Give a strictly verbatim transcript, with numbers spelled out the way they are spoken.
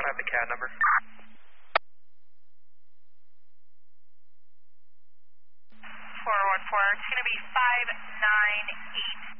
have the C A D number? four one four, it's going to be five nine eight